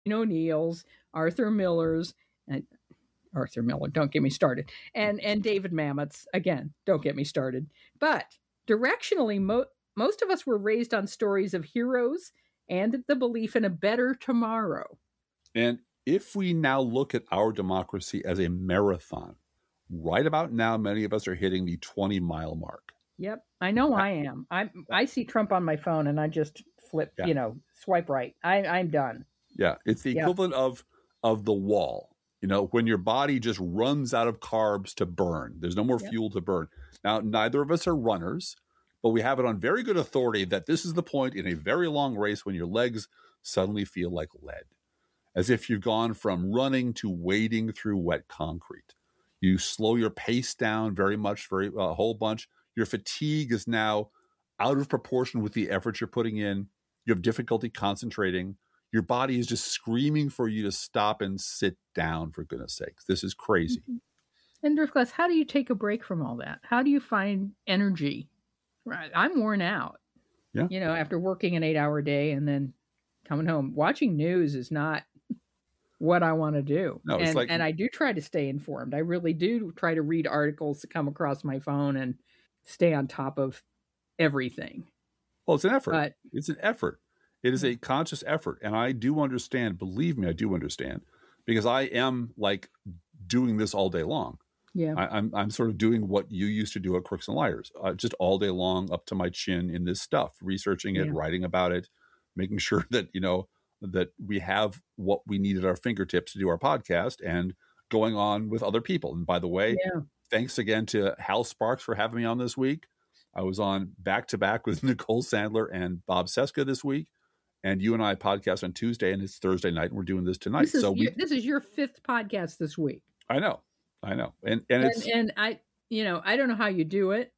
O'Neills, Arthur Millers, and Arthur Miller, don't get me started, and David Mamet's, again, don't get me started. But directionally, most of us were raised on stories of heroes and the belief in a better tomorrow. And if we now look at our democracy as a marathon, right about now, many of us are hitting the 20-mile mark. Yep, I know I am. I see Trump on my phone and I just flip, swipe right. I'm done. Yeah, it's the equivalent of the wall. When your body just runs out of carbs to burn, there's no more fuel to burn. Now, neither of us are runners, but we have it on very good authority that this is the point in a very long race when your legs suddenly feel like lead, as if you've gone from running to wading through wet concrete. You slow your pace down a whole bunch. Your fatigue is now out of proportion with the effort you're putting in. You have difficulty concentrating. Your body is just screaming for you to stop and sit down, for goodness sakes. This is crazy. Mm-hmm. And Driftglass, how do you take a break from all that? How do you find energy? Right. I'm worn out. Yeah. After working an 8-hour day and then coming home. Watching news is not what I want to do. No, and I do try to stay informed. I really do try to read articles that come across my phone and stay on top of everything. Well, it's an effort. It's an effort. It is a conscious effort. And I do understand, believe me, I do understand, because I am doing this all day long. Yeah. I'm sort of doing what you used to do at Crooks and Liars, just all day long, up to my chin in this stuff, researching it, writing about it, making sure that, that we have what we need at our fingertips to do our podcast and going on with other people. And by the way, thanks again to Hal Sparks for having me on this week. I was on back-to-back with Nicole Sandler and Bob Cesca this week. And you and I podcast on Tuesday, and it's Thursday night, and we're doing this tonight. This is your 5th podcast this week. I know. And I don't know how you do it.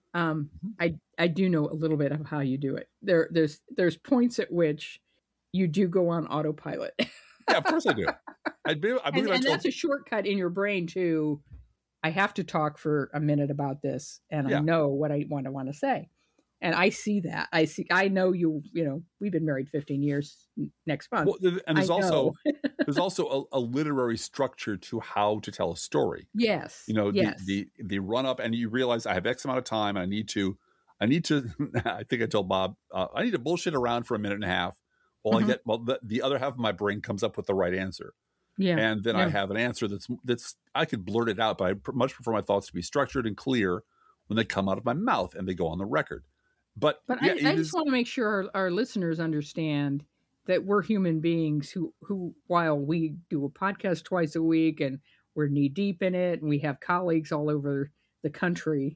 I do know a little bit of how you do it. There's points at which you do go on autopilot. Yeah, of course I do. I believe and that's a shortcut in your brain to, I have to talk for a minute about this, and I know what I want to say. And I see that. I know we've been married 15 years next month. Well, and there's also a literary structure to how to tell a story. Yes. The run up, and you realize I have X amount of time. And I need to, I think I told Bob, I need to bullshit around for a minute and a half while the other half of my brain comes up with the right answer. Yeah. And then I have an answer that's, I could blurt it out, but I much prefer my thoughts to be structured and clear when they come out of my mouth and they go on the record. But I just want to make sure our listeners understand that we're human beings who, while we do a podcast twice a week and we're knee deep in it, and we have colleagues all over the country,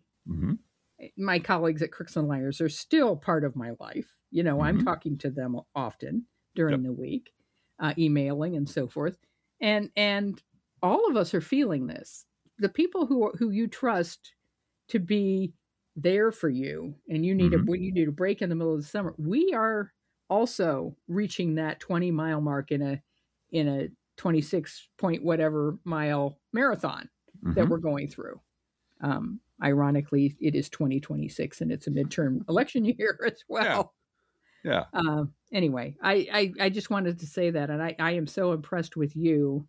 my colleagues at Crooks and Liars are still part of my life. I'm talking to them often during the week, emailing and so forth. And all of us are feeling this. The people who you trust to be there for you, and you need when you need a break in the middle of the summer, we are also reaching that 20-mile mark in a 26 point whatever mile marathon that we're going through. Ironically, it is 2026 and it's a midterm election year as well. Yeah. Anyway, I just wanted to say that, and I am so impressed with you.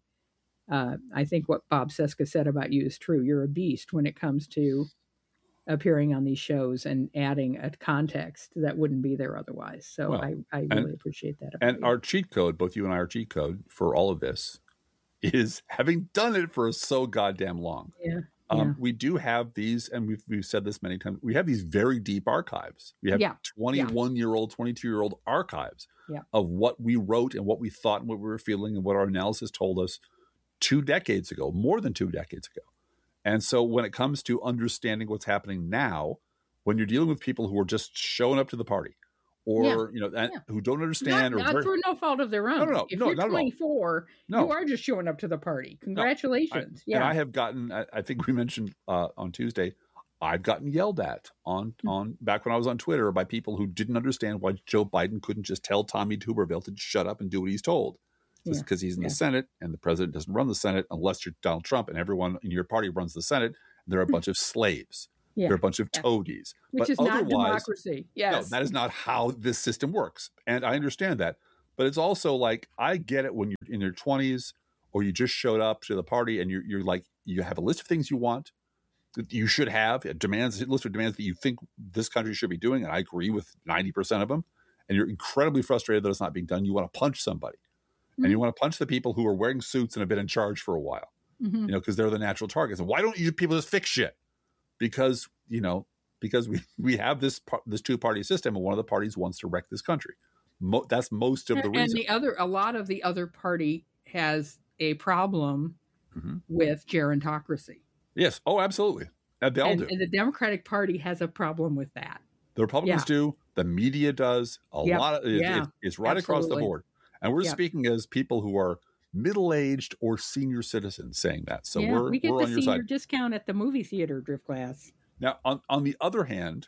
I think what Bob Cesca said about you is true. You're a beast when it comes to appearing on these shows and adding a context that wouldn't be there otherwise. So I really appreciate that. And our cheat code, both you and I, our cheat code for all of this is having done it for so goddamn long. Yeah. We do have these, and we've said this many times, we have these very deep archives. We have 21-year-old, 22-year-old archives of what we wrote and what we thought and what we were feeling and what our analysis told us 2 decades ago, more than 2 decades ago. And so when it comes to understanding what's happening now, when you're dealing with people who are just showing up to the party or, who don't understand. Not through no fault of their own. No, if you're 24, you are just showing up to the party. Congratulations. And I have gotten, I think we mentioned on Tuesday, I've gotten yelled at on back when I was on Twitter by people who didn't understand why Joe Biden couldn't just tell Tommy Tuberville to shut up and do what he's told. Just because he's in the Senate and the president doesn't run the Senate unless you're Donald Trump, and everyone in your party runs the Senate. They're a bunch of slaves. They're a bunch of toadies. Which is not democracy. Yes. No, that is not how this system works. And I understand that. But it's also like, I get it when you're in your 20s or you just showed up to the party and you're like, you have a list of things you want that you should have, a list of demands that you think this country should be doing. And I agree with 90% of them. And you're incredibly frustrated that it's not being done. You want to punch somebody. And you want to punch the people who are wearing suits and have been in charge for a while, because they're the natural targets. And why don't you people just fix shit? Because we have this two-party system, and one of the parties wants to wreck this country. That's most of the reason. And a lot of the other party has a problem with gerontocracy. Yes. Oh, absolutely. And they all do. And the Democratic Party has a problem with that. The Republicans do. The media does. Lot of it's right across the board. And we're speaking as people who are middle-aged or senior citizens saying that. So we get we're the on your senior side. discount at the movie theater, Driftglass. Now, on the other hand,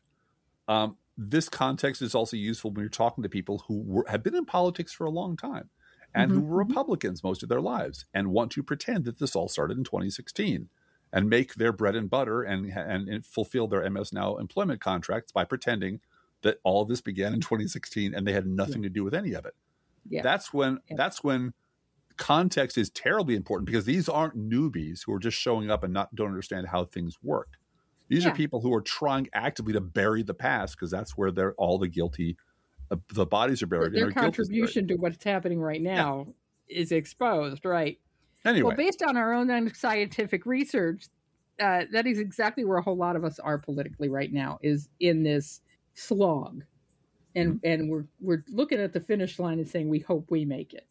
this context is also useful when you're talking to people who have been in politics for a long time and who were Republicans most of their lives and want to pretend that this all started in 2016 and make their bread and butter and fulfill their MS Now employment contracts by pretending that all of this began in 2016 and they had nothing to do with any of it. Yeah. That's when context is terribly important, because these aren't newbies who are just showing up and don't understand how things work. These are people who are trying actively to bury the past, because that's where all the guilty, the bodies are buried. Their contribution to what's happening right now is exposed, right? Anyway. Well, based on our own scientific research, that is exactly where a whole lot of us are politically right now, is in this slog. And we're looking at the finish line and saying, we hope we make it.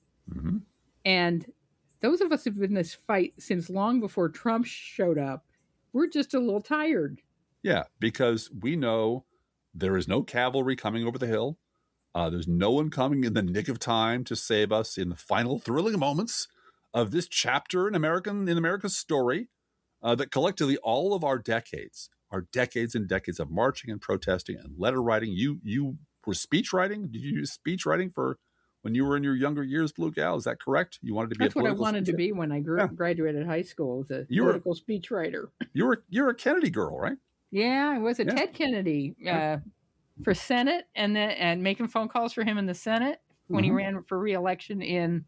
And those of us who've been in this fight since long before Trump showed up, we're just a little tired. Yeah, because we know there is no cavalry coming over the hill. There's no one coming in the nick of time to save us in the final thrilling moments of this chapter in America's story, that collectively all of our decades and decades of marching and protesting and letter writing. You were speech writing. Did you use speech writing for when you were in your younger years, Blue Gal? Is that correct? You wanted to be That's what I wanted to be when I graduated high school, as a political speech writer. You're a Kennedy girl, right? Yeah, I was a Ted Kennedy for Senate, and making phone calls for him in the Senate when he ran for re-election in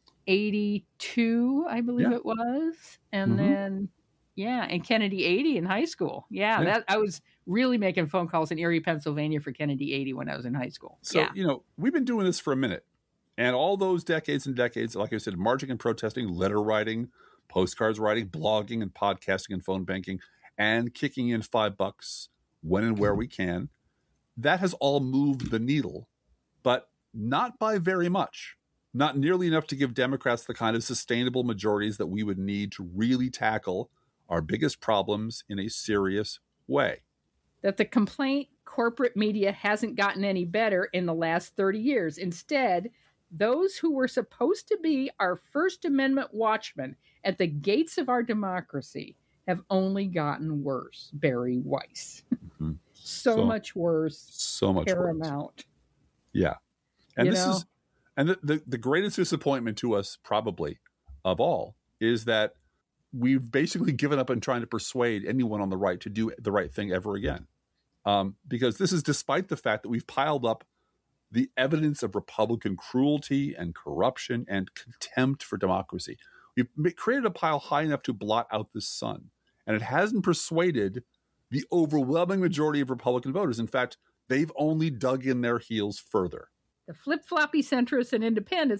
82, I believe it was. And then, and Kennedy 80 in high school. I was really making phone calls in Erie, Pennsylvania for Kennedy 80 when I was in high school. So, we've been doing this for a minute. And all those decades and decades, like I said, marching and protesting, letter writing, postcards writing, blogging and podcasting and phone banking, and kicking in $5 when and where we can, that has all moved the needle, but not by very much. Not nearly enough to give Democrats the kind of sustainable majorities that we would need to really tackle our biggest problems in a serious way. That the complaint corporate media hasn't gotten any better in the last 30 years. Instead, those who were supposed to be our First Amendment watchmen at the gates of our democracy have only gotten worse. Barry Weiss. So much worse. So much Paramount. Worse. Yeah. And the greatest disappointment to us, probably, of all, is that we've basically given up on trying to persuade anyone on the right to do the right thing ever again. Because this is despite the fact that we've piled up the evidence of Republican cruelty and corruption and contempt for democracy. We've created a pile high enough to blot out the sun. And it hasn't persuaded the overwhelming majority of Republican voters. In fact, they've only dug in their heels further. The flip-floppy centrists and independents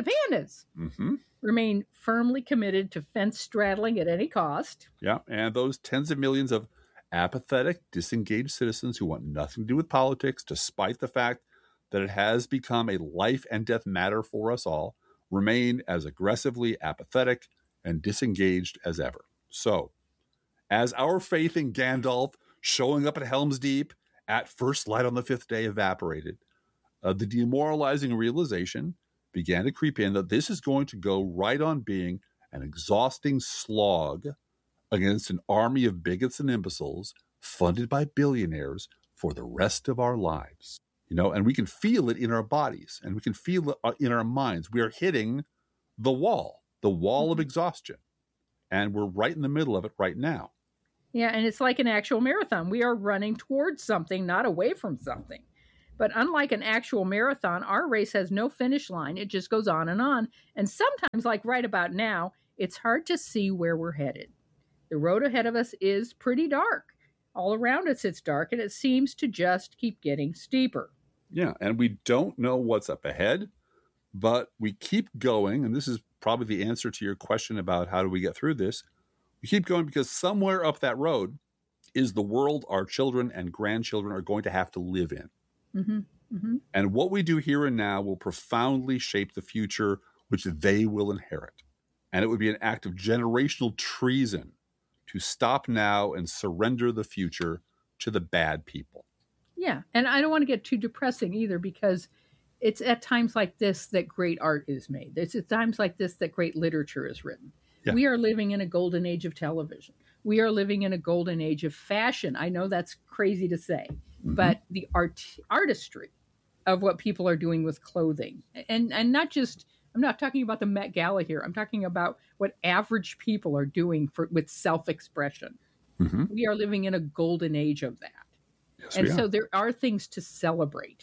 remain firmly committed to fence straddling at any cost. Yeah, and those tens of millions of apathetic, disengaged citizens who want nothing to do with politics, despite the fact that it has become a life and death matter for us all, remain as aggressively apathetic and disengaged as ever. So, as our faith in Gandalf showing up at Helm's Deep at first light on the fifth day evaporated, the demoralizing realization began to creep in that this is going to go right on being an exhausting slog against an army of bigots and imbeciles funded by billionaires for the rest of our lives. And we can feel it in our bodies and we can feel it in our minds. We are hitting the wall of exhaustion. And we're right in the middle of it right now. Yeah, and it's like an actual marathon. We are running towards something, not away from something. But unlike an actual marathon, our race has no finish line. It just goes on. And sometimes, like right about now, it's hard to see where we're headed. The road ahead of us is pretty dark. All around us, it's dark, and it seems to just keep getting steeper. Yeah, and we don't know what's up ahead, but we keep going. And this is probably the answer to your question about how do we get through this. We keep going because somewhere up that road is the world our children and grandchildren are going to have to live in. Mm-hmm. Mm-hmm. And what we do here and now will profoundly shape the future which they will inherit. And it would be an act of generational treason to stop now and surrender the future to the bad people. Yeah, and I don't want to get too depressing either, because it's at times like this that great art is made. It's at times like this that great literature is written. Yeah. We are living in a golden age of television. We are living in a golden age of fashion. I know that's crazy to say, but the artistry of what people are doing with clothing, and not just, I'm not talking about the Met Gala here. I'm talking about what average people are doing with self-expression. Mm-hmm. We are living in a golden age of that. Yes, and so there are things to celebrate.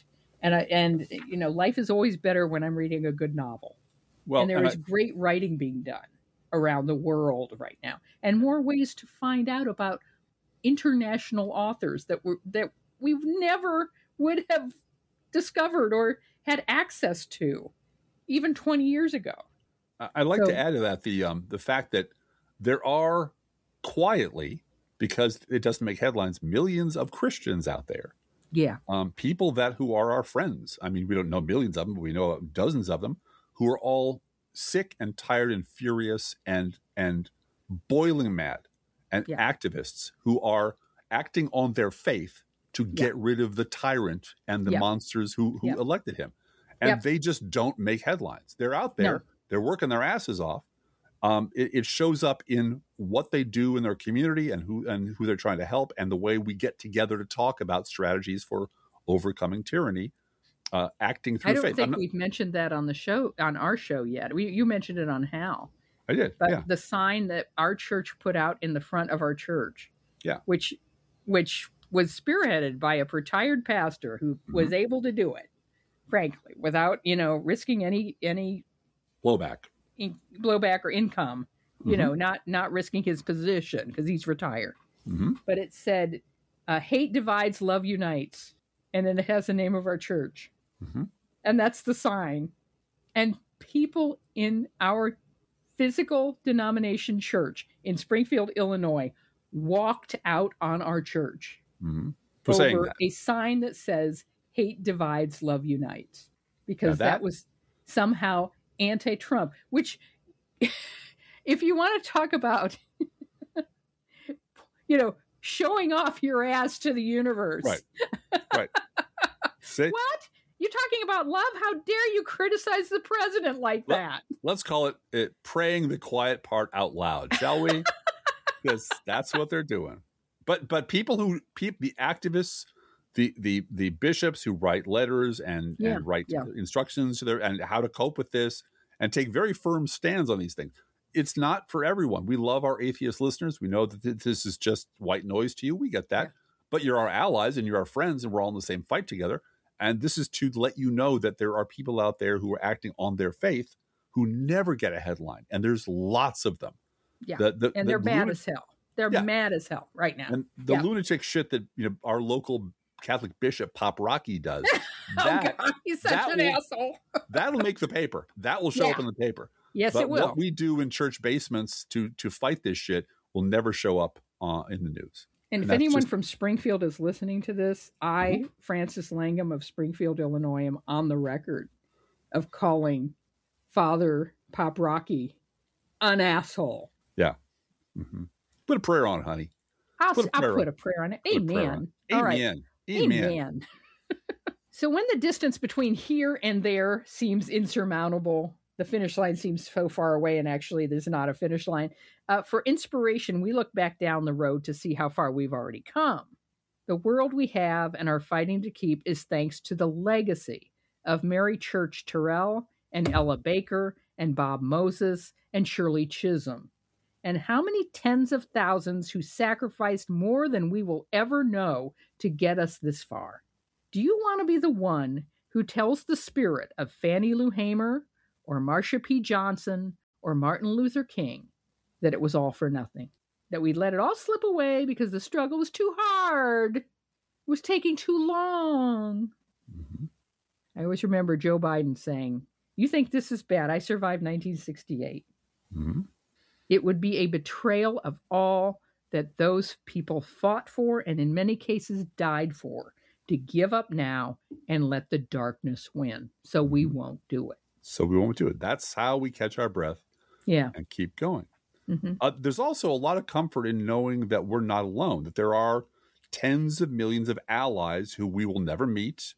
And you know, life is always better when I'm reading a good novel. Well, and there is great writing being done around the world right now, and more ways to find out about international authors that we never would have discovered or had access to even 20 years ago. I'd like to add to that the fact that there are quietly, because it doesn't make headlines, millions of Christians out there. Yeah. People who are our friends. I mean, we don't know millions of them, but we know dozens of them who are all sick and tired and furious and boiling mad, and activists who are acting on their faith to get rid of the tyrant and the monsters who elected him. And they just don't make headlines. They're out there. No. They're working their asses off. It shows up in what they do in their community and who they're trying to help, and the way we get together to talk about strategies for overcoming tyranny, acting through faith. I don't think we've mentioned that on our show yet. You mentioned it on Hal. I did. But the sign that our church put out in the front of our church, which was spearheaded by a retired pastor who was able to do it, frankly, without risking any blowback or income, not risking his position because he's retired. But it said, hate divides, love unites. And then it has the name of our church. And that's the sign. And people in our physical denomination church in Springfield, Illinois, walked out on our church over a sign that says, hate divides, love unites. Because that was somehow anti-Trump, which, if you want to talk about, showing off your ass to the universe. Right. What? You're talking about love? How dare you criticize the president like that? Let's call it praying the quiet part out loud, shall we? Because that's what they're doing. But the activists, the bishops who write letters and write instructions to and how to cope with this and take very firm stands on these things. It's not for everyone. We love our atheist listeners. We know that this is just white noise to you. We get that. But you're our allies and you're our friends, and we're all in the same fight together. And this is to let you know that there are people out there who are acting on their faith who never get a headline. And there's lots of them. Yeah. And they're bad as hell. They're mad as hell right now. And the lunatic shit that our local Catholic bishop, Pop Rocky, does. God, he's such an asshole. That'll make the paper. That will show up in the paper. Yes, but it will. What we do in church basements to fight this shit will never show up in the news. And if anyone from Springfield is listening to this, I, Francis Langham of Springfield, Illinois, am on the record of calling Father Pop Rocky an asshole. Yeah. Put a prayer on it, honey. I'll put a prayer on it. Amen. All right. Amen. So when the distance between here and there seems insurmountable, the finish line seems so far away, and actually there's not a finish line. For inspiration, we look back down the road to see how far we've already come. The world we have and are fighting to keep is thanks to the legacy of Mary Church Terrell and Ella Baker and Bob Moses and Shirley Chisholm. And how many tens of thousands who sacrificed more than we will ever know to get us this far. Do you want to be the one who tells the spirit of Fannie Lou Hamer or Marsha P. Johnson or Martin Luther King that it was all for nothing? That we let it all slip away because the struggle was too hard? It was taking too long? Mm-hmm. I always remember Joe Biden saying, "You think this is bad? I survived 1968. Mm-hmm. It would be a betrayal of all that those people fought for and in many cases died for, to give up now and let the darkness win. So we won't do it." So we won't do it. That's how we catch our breath and keep going. Mm-hmm. There's also a lot of comfort in knowing that we're not alone, that there are tens of millions of allies who we will never meet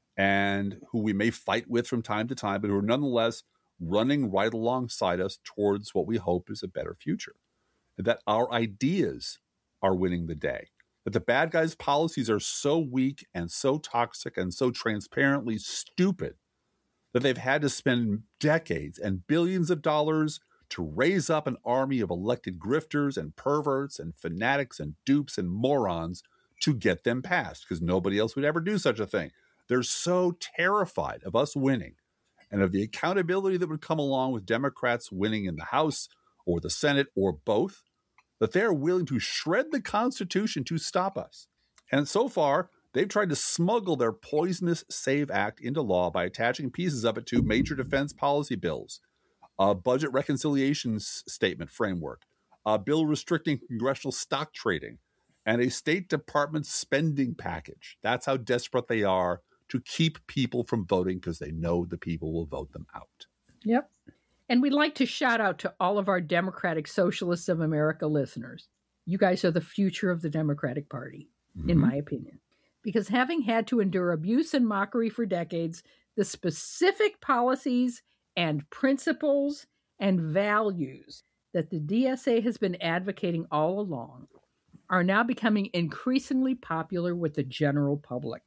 and who we may fight with from time to time, but who are nonetheless running right alongside us towards what we hope is a better future. That our ideas are winning the day. That the bad guys' policies are so weak and so toxic and so transparently stupid that they've had to spend decades and billions of dollars to raise up an army of elected grifters and perverts and fanatics and dupes and morons to get them passed, because nobody else would ever do such a thing. They're so terrified of us winning and of the accountability that would come along with Democrats winning in the House or the Senate or both, that they're willing to shred the Constitution to stop us. And so far, they've tried to smuggle their poisonous SAVE Act into law by attaching pieces of it to major defense policy bills, a budget reconciliation statement framework, a bill restricting congressional stock trading, and a State Department spending package. That's how desperate they are to keep people from voting, because they know the people will vote them out. Yep. And we'd like to shout out to all of our Democratic Socialists of America listeners. You guys are the future of the Democratic Party, in my opinion. Because having had to endure abuse and mockery for decades, the specific policies and principles and values that the DSA has been advocating all along are now becoming increasingly popular with the general public.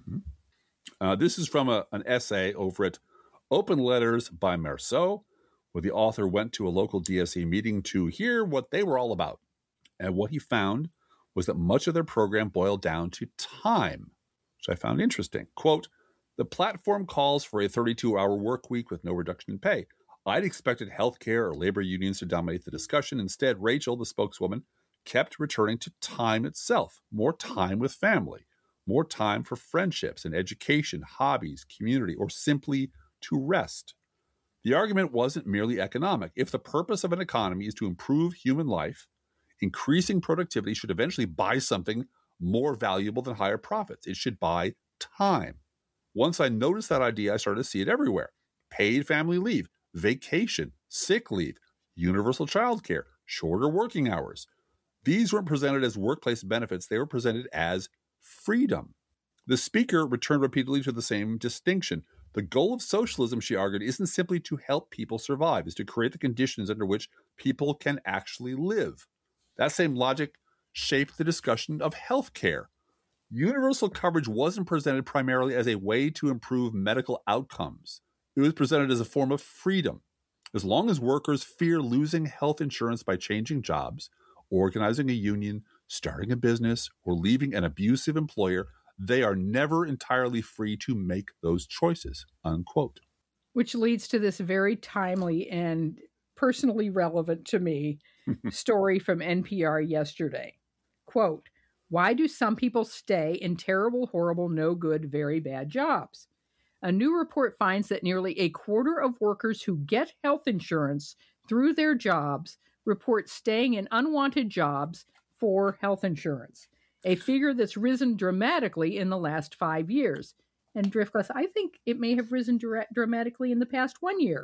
This is from an essay over at Open Letters by Marceau, where the author went to a local DSA meeting to hear what they were all about. And what he found was that much of their program boiled down to time, which I found interesting. Quote, "The platform calls for a 32-hour work week with no reduction in pay. I'd expected healthcare or labor unions to dominate the discussion. Instead, Rachel, the spokeswoman, kept returning to time itself, more time with family, more time for friendships and education, hobbies, community, or simply to rest. The argument wasn't merely economic. If the purpose of an economy is to improve human life, increasing productivity should eventually buy something more valuable than higher profits. It should buy time. Once I noticed that idea, I started to see it everywhere. Paid family leave, vacation, sick leave, universal childcare, shorter working hours. These weren't presented as workplace benefits. They were presented as freedom." The speaker returned repeatedly to the same distinction. The goal of socialism, she argued, isn't simply to help people survive, it's to create the conditions under which people can actually live. That same logic shaped the discussion of health care. Universal coverage wasn't presented primarily as a way to improve medical outcomes. It was presented as a form of freedom. As long as workers fear losing health insurance by changing jobs, organizing a union, starting a business, or leaving an abusive employer, they are never entirely free to make those choices, unquote. Which leads to this very timely and personally relevant to me story from NPR yesterday. Quote, "Why do some people stay in terrible, horrible, no good, very bad jobs? A new report finds that nearly a quarter of workers who get health insurance through their jobs report staying in unwanted jobs for health insurance, a figure that's risen dramatically in the last 5 years." And Driftglass, I think it may have risen dramatically in the past 1 year.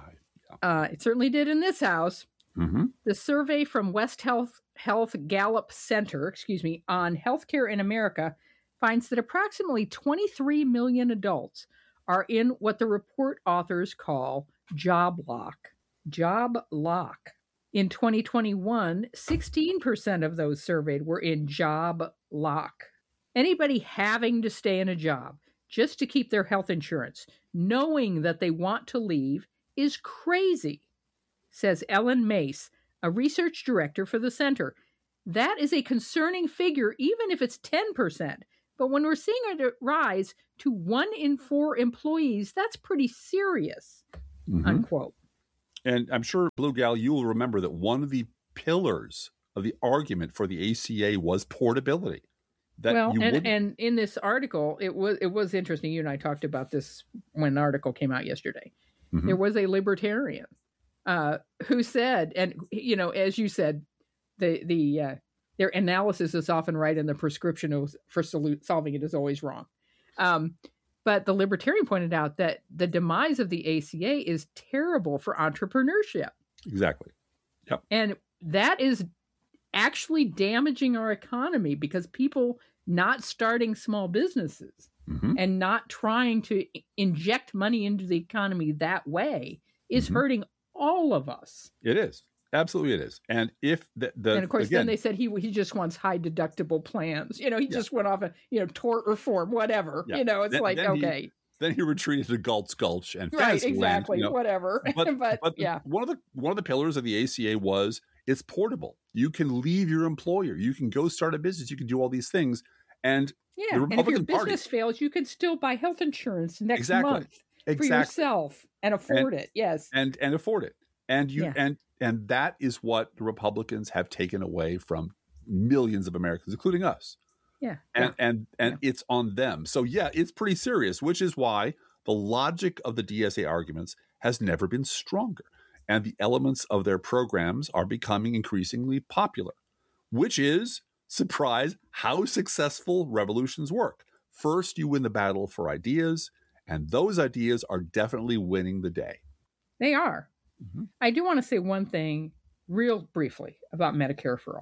It certainly did in this house. The survey from West Health Gallup Center, on healthcare in America finds that approximately 23 million adults are in what the report authors call job lock. Job lock. In 2021, 16% of those surveyed were in job lock. Anybody having to stay in a job just to keep their health insurance, knowing that they want to leave, is crazy, says Ellen Mace, a research director for the center. That is a concerning figure, even if it's 10%, But when we're seeing it rise to 1 in 4 employees, that's pretty serious, unquote. And I'm sure, Blue Gal, you will remember that one of the pillars of the argument for the ACA was portability. That and in this article, it was interesting. You and I talked about this when the article came out yesterday. There was a libertarian who said, and as you said, their analysis is often right, and the prescription for solving it is always wrong. But the libertarian pointed out that the demise of the ACA is terrible for entrepreneurship. Exactly. Yep. And that is actually damaging our economy, because people not starting small businesses and not trying to inject money into the economy that way is hurting all of us. It is. Absolutely it is. And if and of course, then they said he just wants high deductible plans. He just went off tort reform, whatever. Yeah. Okay. Then he retreated to Galt's Gulch and right, exactly, whatever. But one of the pillars of the ACA was it's portable. You can leave your employer. You can go start a business. You can do all these things. And the Republican and if your Party, business fails, you can still buy health insurance next month for yourself and afford it. Yes, and afford it. And and that is what the Republicans have taken away from millions of Americans, including us. Yeah. And it's on them. So it's pretty serious, which is why the logic of the DSA arguments has never been stronger. And the elements of their programs are becoming increasingly popular, which is, surprise, how successful revolutions work. First, you win the battle for ideas, and those ideas are definitely winning the day. They are. I do want to say one thing real briefly about Medicare for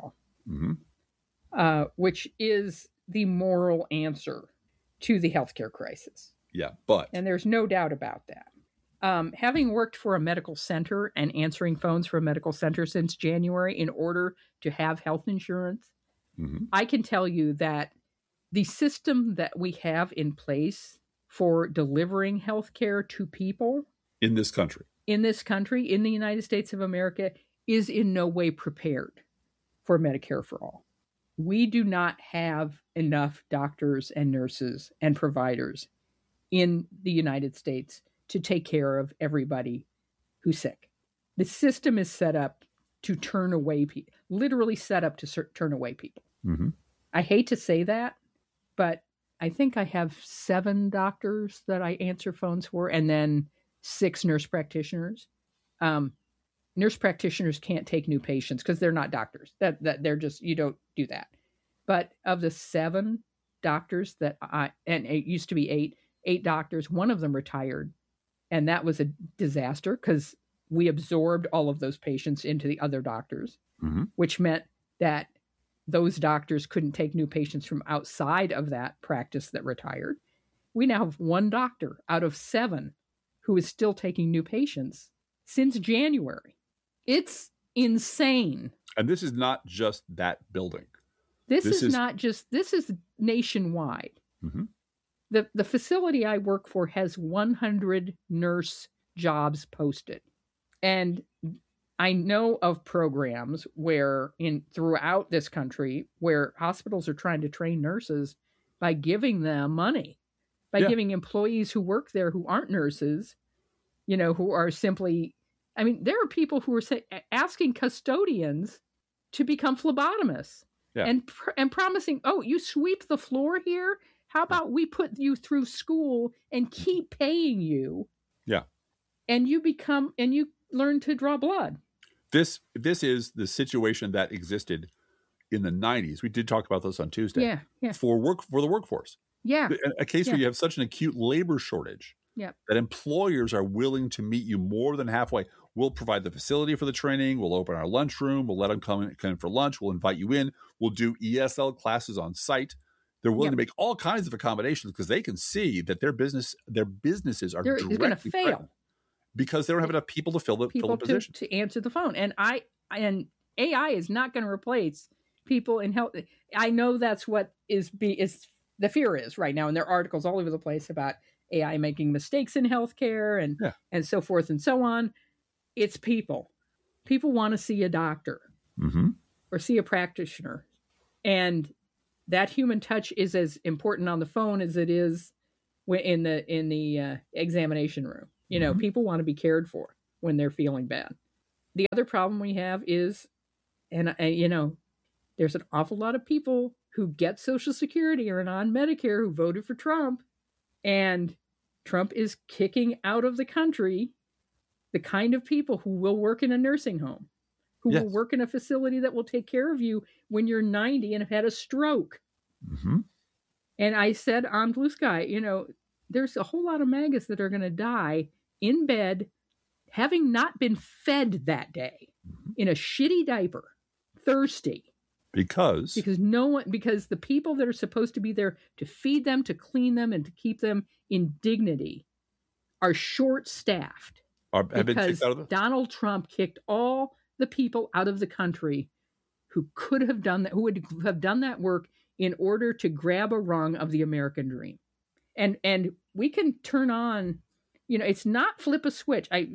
All, which is the moral answer to the healthcare crisis. Yeah, and there's no doubt about that. Having worked for a medical center and answering phones for a medical center since January in order to have health insurance, I can tell you that the system that we have in place for delivering healthcare to people in this country, in the United States of America, is in no way prepared for Medicare for All. We do not have enough doctors and nurses and providers in the United States to take care of everybody who's sick. The system is set up to turn away people, literally set up to turn away people. I hate to say that, but I think I have 7 doctors that I answer phones for, and then 6 nurse practitioners. Nurse practitioners can't take new patients because they're not doctors. That they're just, you don't do that. But of the 7 doctors and it used to be 8 doctors, one of them retired. And that was a disaster because we absorbed all of those patients into the other doctors, which meant that those doctors couldn't take new patients from outside of that practice that retired. We now have 1 doctor out of 7 who is still taking new patients since January. It's insane. And this is not just that building. This is nationwide. The facility I work for has 100 nurse jobs posted. And I know of programs where throughout this country where hospitals are trying to train nurses by giving them money, by giving employees who work there who aren't nurses, who are simply, there are people who are asking custodians to become phlebotomists and promising, oh, you sweep the floor here? How about we put you through school and keep paying you? Yeah. And you learn to draw blood. This is the situation that existed in the 90s. We did talk about this on Tuesday. Yeah. For the workforce. Yeah. A case where you have such an acute labor shortage that employers are willing to meet you more than halfway. We'll provide the facility for the training. We'll open our lunchroom. We'll let them come in for lunch. We'll invite you in. We'll do ESL classes on site. They're willing to make all kinds of accommodations because they can see that their businesses are going to fail because they don't have enough people to fill the position to answer the phone. And AI is not going to replace people in health. I know that's what is the fear is right now, and there are articles all over the place about AI making mistakes in healthcare and so forth and so on. It's people. People want to see a doctor or see a practitioner, and that human touch is as important on the phone as it is in the examination room. You know, people want to be cared for when they're feeling bad. The other problem we have is, and you know, there's an awful lot of people who get Social Security or are on Medicare who voted for Trump, and Trump is kicking out of the country the kind of people who will work in a nursing home, who will work in a facility that will take care of you when you're 90 and have had a stroke. And I said on Blue Sky, you know, there's a whole lot of maggots that are going to die in bed, having not been fed that day, in a shitty diaper, thirsty. Because the people that are supposed to be there to feed them, to clean them, and to keep them in dignity are short-staffed. Because Donald Trump kicked all the people out of the country who could have done that, who would have done that work in order to grab a rung of the American dream. And we can turn on, you know, it's not flip a switch. I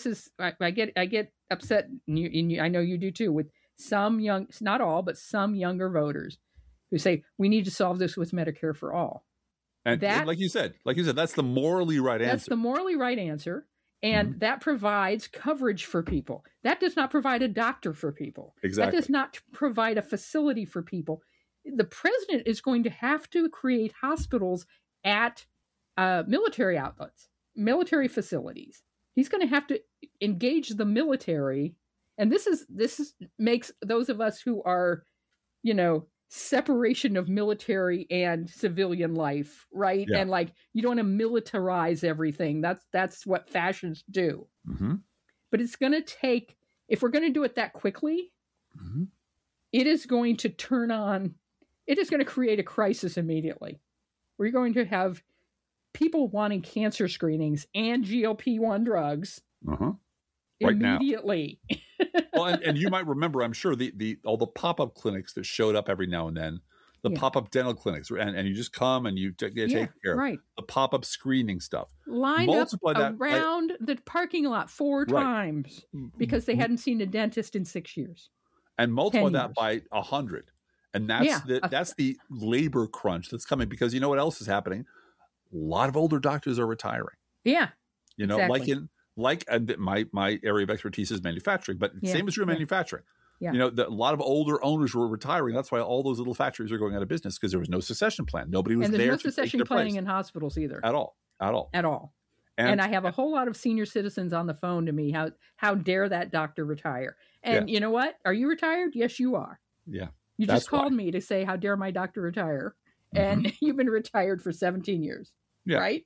get upset, and I know you do too, with some young, not all, but some younger voters who say we need to solve this with Medicare for all. And like you said, that's the morally right answer. That's the morally right answer. And that provides coverage for people. That does not provide a doctor for people. Exactly. That does not provide a facility for people. The president is going to have to create hospitals at military outlets, military facilities. He's going to have to engage the military. And this makes those of us who are, you know, separation of military and civilian life, right? Yeah. And like, you don't want to militarize everything. That's what fascists do. But it's going to take, if we're going to do it that quickly, it is going to turn on, it is going to create a crisis immediately. We're going to have people wanting cancer screenings and GLP-1 drugs right immediately. Now. Well, and you might remember, I'm sure, all the pop-up clinics that showed up every now and then, the pop-up dental clinics, and you just come and you take care. Right. The pop-up screening stuff. Lined multiply up around the parking lot 4 times because they hadn't seen a dentist in 6 years. And multiply that by 100. And that's the labor crunch that's coming, because you know what else is happening? A lot of older doctors are retiring. Yeah. You know, exactly. my area of expertise is manufacturing, but same as true manufacturing. Yeah. You know, a lot of older owners were retiring. That's why all those little factories are going out of business, because there was no succession plan. Nobody was there. And there's no succession planning in hospitals either. At all. And I have a whole lot of senior citizens on the phone to me. How dare that doctor retire? And you know what? Are you retired? Yes, you are. Yeah. You just called me to say, how dare my doctor retire? And you've been retired for 17 years. Yeah. Right?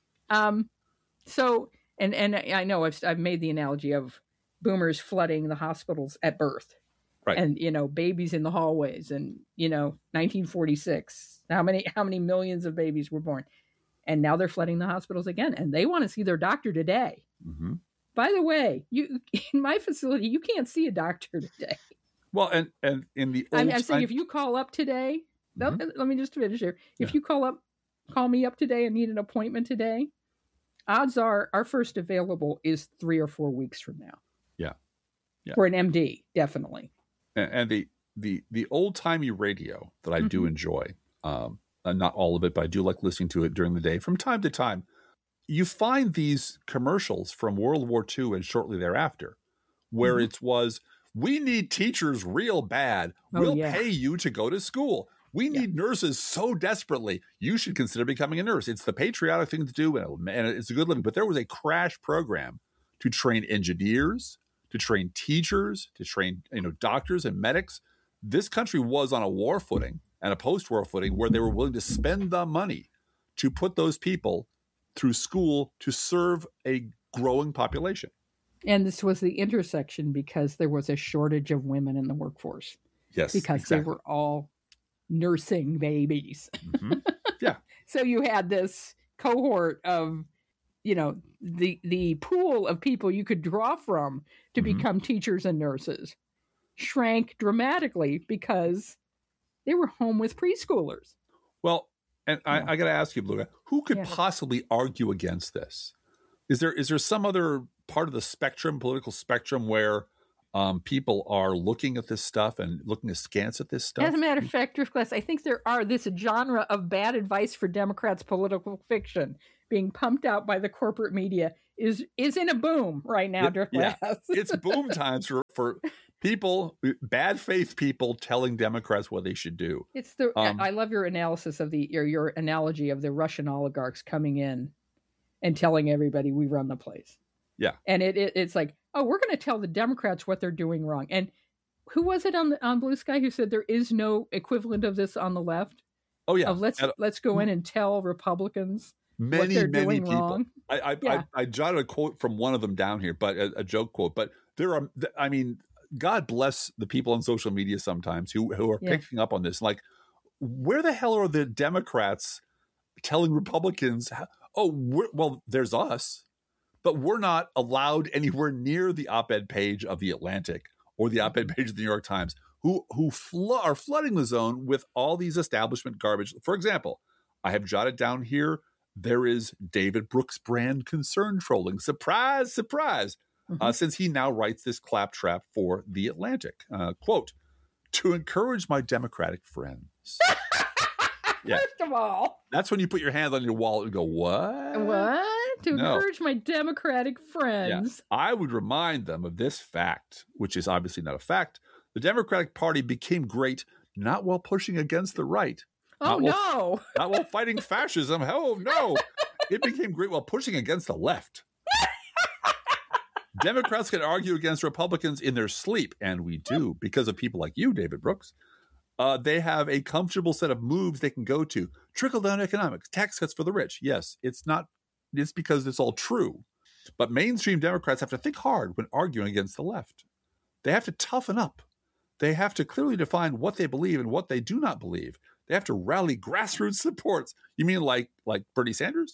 So, and I know I've made the analogy of boomers flooding the hospitals at birth. Right. And, you know, babies in the hallways, and, you know, 1946, how many millions of babies were born? And now they're flooding the hospitals again, and they want to see their doctor today. By the way, in my facility, you can't see a doctor today. Well, and in the old I'm saying, if you call up today, let me just finish here. If you call me up today and need an appointment today, odds are our first available is 3 or 4 weeks from now. Yeah. For an MD, definitely. And the old timey radio that I do enjoy, not all of it, but I do like listening to it during the day from time to time. You find these commercials from World War II and shortly thereafter, where it was, we need teachers real bad. We'll pay you to go to school. We need nurses so desperately. You should consider becoming a nurse. It's the patriotic thing to do, and it's a good living. But there was a crash program to train engineers, to train teachers, to train doctors and medics. This country was on a war footing and a post-war footing where they were willing to spend the money to put those people through school to serve a growing population. And this was the intersection because there was a shortage of women in the workforce. Yes, because they were all nursing babies. Yeah. So you had this cohort of, the pool of people you could draw from to become teachers and nurses shrank dramatically because they were home with preschoolers. Well, and I got to ask you, Blue, who could possibly argue against this? Is there some other part of the spectrum, political spectrum, where People are looking at this stuff and looking askance at this stuff. As a matter of fact, Driftglass, I think this genre of bad advice for Democrats political fiction being pumped out by the corporate media is in a boom right now, Driftglass. Yeah. It's boom times for people, bad faith people telling Democrats what they should do. It's I love your analysis of your analogy of the Russian oligarchs coming in and telling everybody we run the place. Yeah. And it's like, oh, we're going to tell the Democrats what they're doing wrong. And who was it on Blue Sky who said there is no equivalent of this on the left? Oh yeah. Let's go in and tell Republicans many what they're doing people. Wrong. I jotted a quote from one of them down here, but a joke quote. But there are, I mean, God bless the people on social media sometimes who are picking up on this. Like, where the hell are the Democrats telling Republicans, well, there's us, but we're not allowed anywhere near the op-ed page of The Atlantic or the op-ed page of the New York Times, who are flooding the zone with all these establishment garbage. For example, I have jotted down here, there is David Brooks brand concern trolling. Surprise, surprise. Since he now writes this claptrap for The Atlantic. Quote, to encourage my Democratic friends. First of all. That's when you put your hand on your wallet and go, what? What? To encourage my Democratic friends. Yeah. I would remind them of this fact, which is obviously not a fact. The Democratic Party became great not while pushing against the right. Not while fighting fascism. Oh, no. It became great while pushing against the left. Democrats can argue against Republicans in their sleep, and we do, because of people like you, David Brooks. They have a comfortable set of moves they can go to. Trickle-down economics, tax cuts for the rich. Yes, it's because it's all true. But mainstream Democrats have to think hard when arguing against the left. They have to toughen up. They have to clearly define what they believe and what they do not believe. They have to rally grassroots supports. You mean like Bernie Sanders?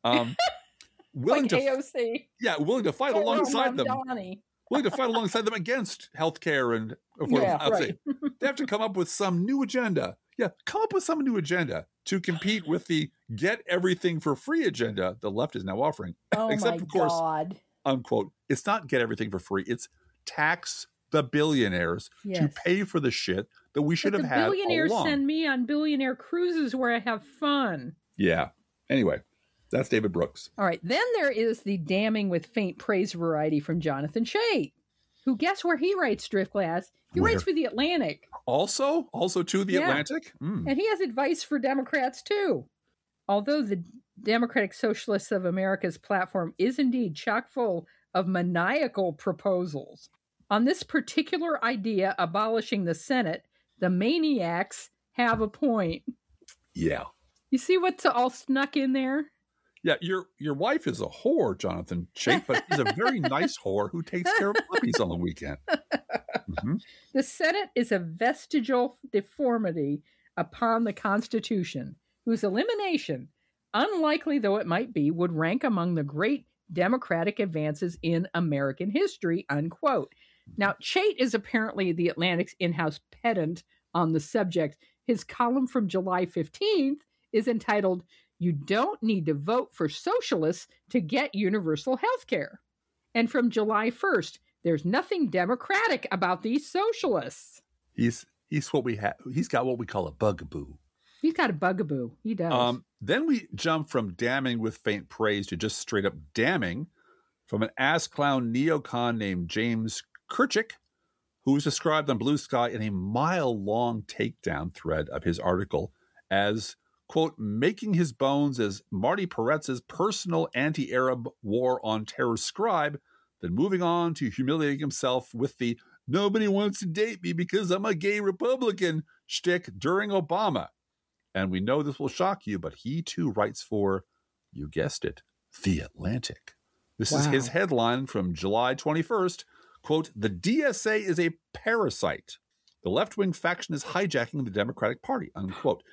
Willing to AOC. Yeah, willing to fight alongside them. Willing to fight alongside them against healthcare and affordable housing. Right. They have to come up with some new agenda. Yeah, come up with some new agenda to compete with the get everything for free agenda the left is now offering. Oh, except, of course, God. Unquote, it's not get everything for free. It's tax the billionaires to pay for the shit that we should have had all along. Billionaires send me on billionaire cruises where I have fun. Yeah. Anyway. That's David Brooks. All right. Then there is the damning with faint praise variety from Jonathan Chait, who, guess where he writes, Driftglass? He writes for The Atlantic. Also to The Atlantic? And he has advice for Democrats, too. Although the Democratic Socialists of America's platform is indeed chock full of maniacal proposals, on this particular idea, abolishing the Senate, the maniacs have a point. Yeah. You see what's all snuck in there? Yeah, your wife is a whore, Jonathan Chait, but she's a very nice whore who takes care of puppies on the weekend. Mm-hmm. The Senate is a vestigial deformity upon the Constitution, whose elimination, unlikely though it might be, would rank among the great democratic advances in American history, unquote. Now, Chait is apparently The Atlantic's in-house pedant on the subject. His column from July 15th is entitled, "You don't need to vote for socialists to get universal health care." And from July 1st, there's nothing democratic about these socialists. He's what we have. He's got what we call a bugaboo. He's got a bugaboo. He does. Then we jump from damning with faint praise to just straight up damning from an ass clown neocon named James Kirchick, who was described on Blue Sky in a mile-long takedown thread of his article as, quote, making his bones as Marty Peretz's personal anti-Arab war on terror scribe, then moving on to humiliating himself with the nobody wants to date me because I'm a gay Republican shtick during Obama. And we know this will shock you, but he too writes for, you guessed it, The Atlantic. This is his headline from July 21st, quote, the DSA is a parasite. The left-wing faction is hijacking the Democratic Party, unquote.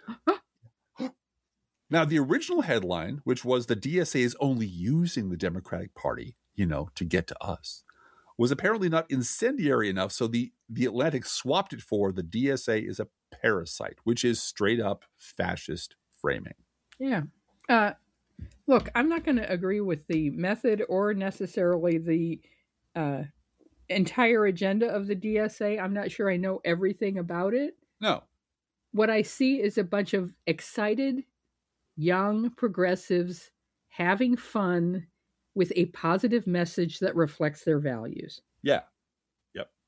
Now, the original headline, which was the DSA is only using the Democratic Party, to get to us, was apparently not incendiary enough, so the Atlantic swapped it for the DSA is a parasite, which is straight up fascist framing. Yeah. Look, I'm not going to agree with the method or necessarily the entire agenda of the DSA. I'm not sure I know everything about it. No. What I see is a bunch of excited young progressives having fun with a positive message that reflects their values. Yeah. Yep.